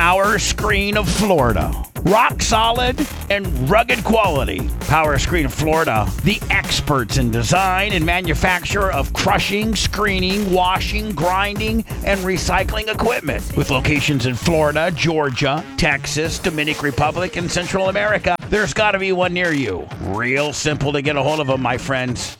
Power Screen of Florida. Rock solid and rugged quality. Power Screen of Florida, the experts in design and manufacture of crushing, screening, washing, grinding, and recycling equipment. With locations in Florida, Georgia, Texas, Dominican Republic, and Central America, there's got to be one near you. Real simple to get a hold of them, my friends.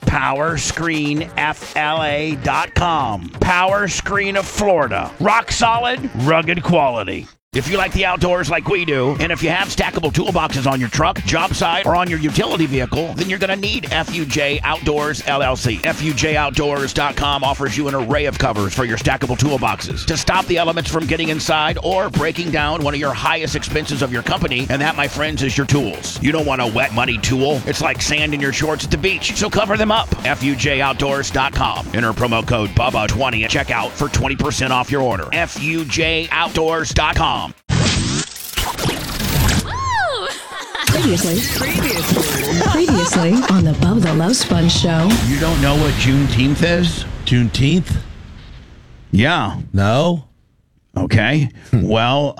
PowerscreenFLA.com. Power Screen of Florida. Rock solid, rugged quality. If you like the outdoors like we do, and if you have stackable toolboxes on your truck, job site, or on your utility vehicle, then you're going to need FUJ Outdoors LLC. FUJOutdoors.com offers you an array of covers for your stackable toolboxes to stop the elements from getting inside or breaking down one of your highest expenses of your company, and that, my friends, is your tools. You don't want a wet, muddy tool. It's like sand in your shorts at the beach, so cover them up. FUJOutdoors.com. Enter promo code BUBBA20 at checkout for 20% off your order. FUJOutdoors.com. Previously on the Bubba the Love Sponge Show. You don't know what Juneteenth is? Juneteenth? Yeah. No. Okay. Well,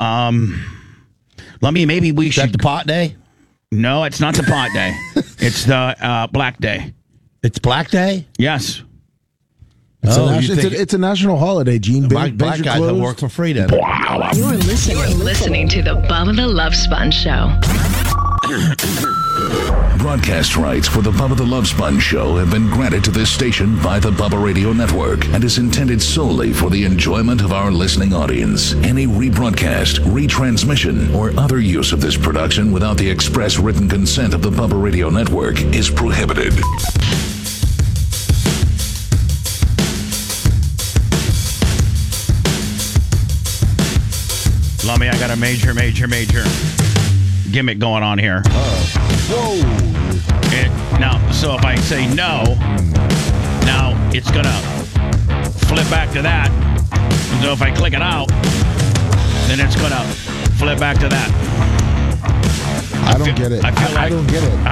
maybe we Is should. that the pot day? No, it's not the pot day. It's the Black Day. It's Black Day? Yes. It's a national holiday, Gene. Black guys that work for free then. You're listening to the Bubba the Love Sponge Show. Broadcast rights for the Bubba the Love Sponge Show have been granted to this station by the Bubba Radio Network and is intended solely for the enjoyment of our listening audience. Any rebroadcast, retransmission, or other use of this production without the express written consent of the Bubba Radio Network is prohibited. Lummy, I got a major gimmick going on here. Whoa. So if I say no, now it's going to flip back to that. So if I click it out, then it's going to flip back to that. I don't get it. I don't get it.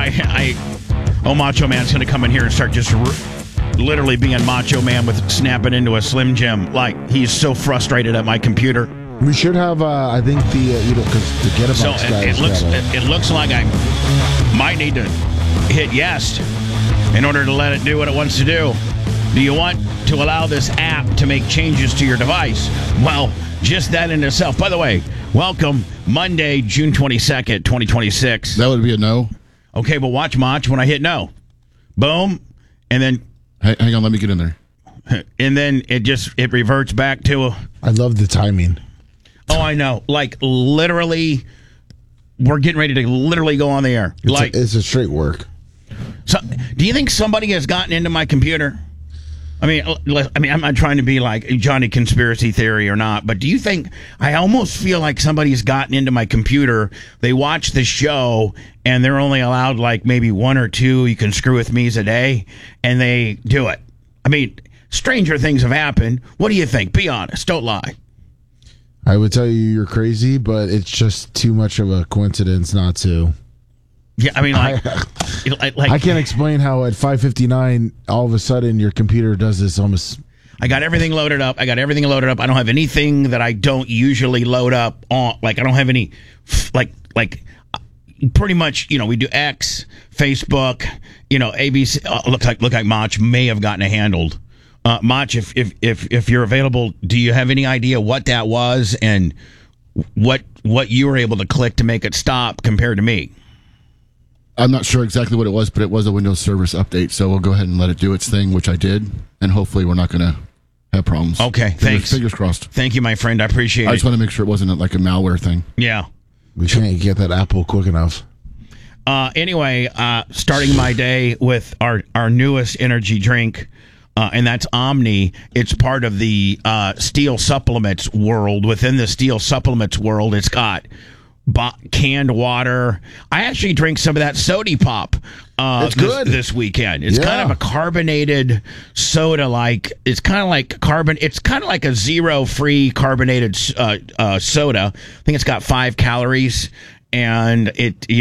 Macho Man's going to come in here and start just literally being Macho Man with snapping into a Slim Jim. Like, he's so frustrated at my computer. We should have, I think, because the Get So About guys. it looks like I might need to hit yes in order to let it do what it wants to do. Do you want to allow this app to make changes to your device? Well, just that in itself. By the way, welcome Monday, June 22nd, 2026. That would be a no. Okay, but watch when I hit no. Boom, and then... Hey, hang on, let me get in there. And then it reverts back to... I love the timing. Oh, I know. Like, literally, we're getting ready to literally go on the air. It's a straight work. So, do you think somebody has gotten into my computer? I mean, I'm not trying to be like Johnny Conspiracy Theory or not, but do you think, I almost feel like somebody's gotten into my computer, they watch the show, and they're only allowed like maybe one or two you can screw with me's a day, and they do it. I mean, stranger things have happened. What do you think? Be honest. Don't lie. I would tell you you're crazy, but it's just too much of a coincidence not to. Yeah, I mean, like I can't explain how at 5:59 all of a sudden your computer does this almost. I got everything loaded up. I don't have anything that I don't usually load up on. Like, I don't have any, like pretty much, we do X, Facebook, ABC. Look like Mach may have gotten it handled. Mach, if you're available, do you have any idea what that was and what you were able to click to make it stop compared to me? I'm not sure exactly what it was, but it was a Windows service update, so we'll go ahead and let it do its thing, which I did, and hopefully we're not going to have problems. Okay, thanks. Fingers crossed. Thank you, my friend. I appreciate it. I just want to make sure it wasn't like a malware thing. Yeah. We can't get that Apple quick enough. Anyway, starting my day with our newest energy drink, and that's Omni. It's part of the Steel Supplements world. Within the Steel Supplements world, it's got canned water. I actually drink some of that Sody Pop this weekend. It's kind of a carbonated soda. It's kind of like a zero-free carbonated soda. I think it's got 5 calories, and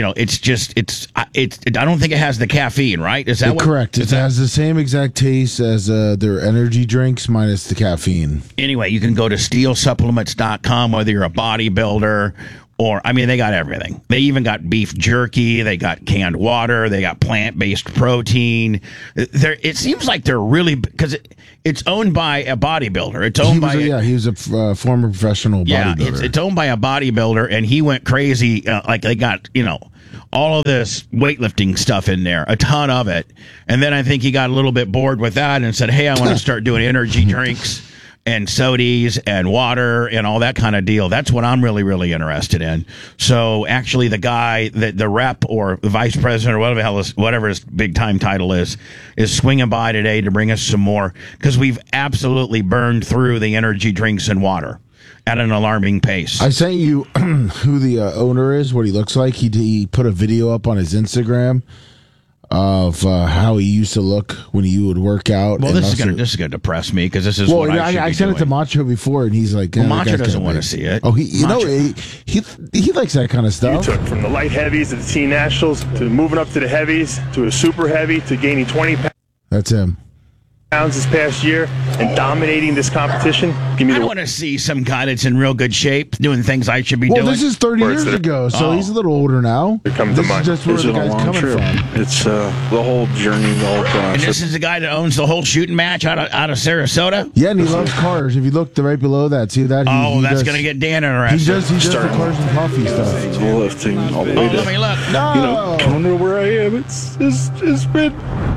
I don't think it has the caffeine, right? Is that what? Correct? It has the same exact taste as their energy drinks minus the caffeine. Anyway, you can go to steelsupplements.com, whether you're a bodybuilder or, I mean, they got everything. They even got beef jerky. They got canned water. They got plant-based protein. It seems like they're really, because it's owned by a bodybuilder. It's owned he was a former professional bodybuilder. Yeah, it's owned by a bodybuilder, and he went crazy. Like they got, all of this weightlifting stuff in there, a ton of it. And then I think he got a little bit bored with that and said, hey, I want to start doing energy drinks and sodies and water and all that kind of deal. That's what I'm really, really interested in. So actually the guy, the rep or the vice president or whatever the hell whatever his big time title is swinging by today to bring us some more, because we've absolutely burned through the energy drinks and water at an alarming pace. I sent you who the owner is, what he looks like. He put a video up on his Instagram of how he used to look when he would work out. Well, this is gonna depress me, because this is what I sent it to Macho before, and he's like, Macho doesn't want to see it. Oh, he likes that kind of stuff. You took from the light heavies to the teen nationals to moving up to the heavies to a super heavy to gaining 20 pounds. That's him. This past year and dominating this competition. I don't want to see some guy that's in real good shape doing things I should be doing. Well, this is 30 years ago, so he's a little older now. Here comes this is just where the guy's coming from. It's the whole journey, the whole process. And this is the guy that owns the whole shooting match out of Sarasota? Yeah, and he loves cars. If you look right below that, see that? That's going to get Dan interested. He does the cars and coffee stuff. Lifting all the way let me look. No! Coming to where I am, it's been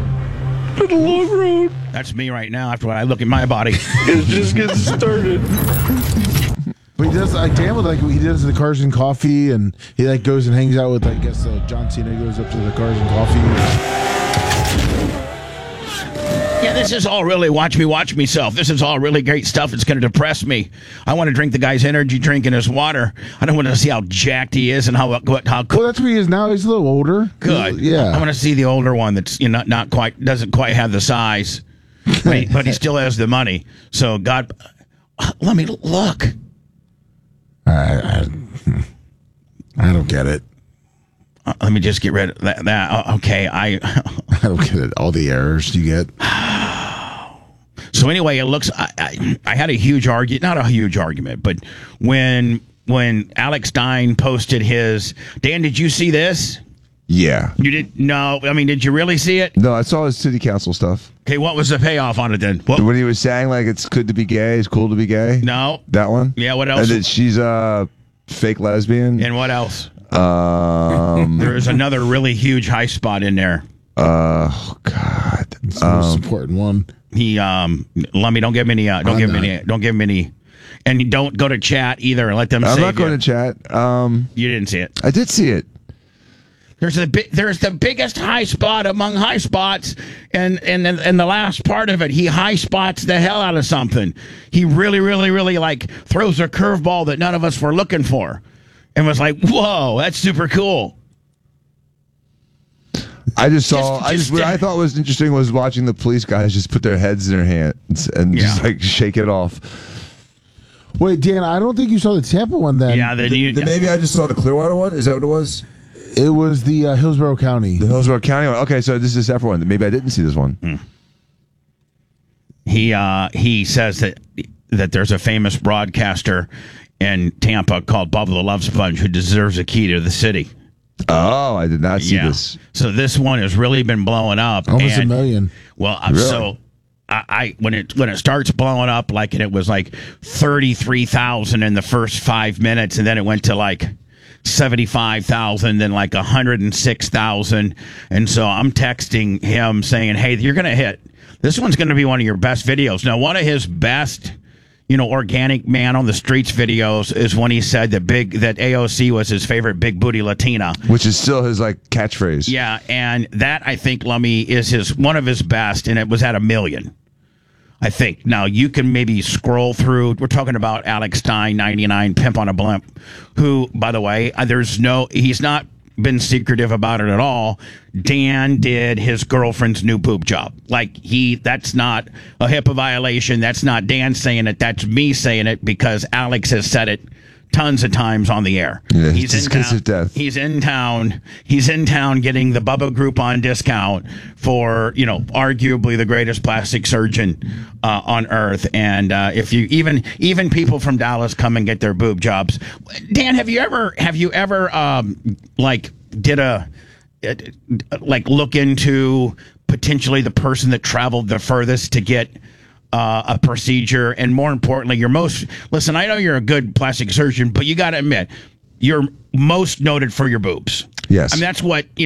a long road. That's me right now after when I look at my body. It's just getting started. But he does he does the cars and coffee, and he goes and hangs out with John Cena goes up to the cars and coffee. Yeah, this is all really watch myself. This is all really great stuff. It's going to depress me. I want to drink the guy's energy drink and his water. I don't want to see how jacked he is and how Well, that's where he is now. He's a little older. Good. Yeah. I want to see the older one that's not quite, doesn't quite have the size, but he still has the money. So God, let me look. I don't get it. Let me just get rid of that. Okay, I don't get it. All the errors you get. So anyway, it looks. I had a huge argument, not a huge argument, but when Alex Stein posted his. Dan, did you see this? Yeah. You did? No. I mean, did you really see it? No, I saw his city council stuff. Okay, what was the payoff on it then? When he was saying it's good to be gay, it's cool to be gay. No. That one. Yeah. What else? And that she's a fake lesbian. And what else? There is another really huge high spot in there. Oh God, it's the most important one. He Lummy, don't give him any. Don't give him any. And don't go to chat either. Let them. I'm not going to chat. You didn't see it. I did see it. There's the biggest high spot among high spots, and the last part of it, he high spots the hell out of something. He really, really, really throws a curveball that none of us were looking for. And was like, whoa, that's super cool. I just saw. What I thought was interesting was watching the police guys just put their heads in their hands and just shake it off. Wait, Dan, I don't think you saw the Tampa one then. Yeah, maybe I just saw the Clearwater one. Is that what it was? It was the Hillsborough County. The Hillsborough County one. Okay, so this is a separate one. Maybe I didn't see this one. He says that there's a famous broadcaster in Tampa called Bubba the Love Sponge who deserves a key to the city. Oh, I did not see this. So this one has really been blowing up. Almost 1 million. Well, really? So I when it starts blowing up, and it was 33,000 in the first 5 minutes, and then it went to 75,000, then 106,000, and so I'm texting him saying, "Hey, you're gonna hit. This one's gonna be one of your best videos." Now, one of his best. Organic man on the streets videos is when he said that AOC was his favorite big booty Latina, which is still his catchphrase. Yeah, and that I think Lummy is one of his best, and it was at 1 million. I think now you can maybe scroll through. We're talking about Alex Stein, 99 pimp on a blimp, who, by the way, he's not been secretive about it at all. Dan did his girlfriend's new boob job. That's not a HIPAA violation. That's not Dan saying it. That's me saying it because Alex has said it tons of times on the air. Yeah, he's just in kiss town. of death. He's in town. He's in town getting the Bubba Group on discount for, arguably the greatest plastic surgeon on earth. And if you even people from Dallas come and get their boob jobs. Dan, have you ever look into potentially the person that traveled the furthest to get a procedure, and more importantly, listen, I know you're a good plastic surgeon, but you got to admit, you're most noted for your boobs. Yes. I mean, that's what,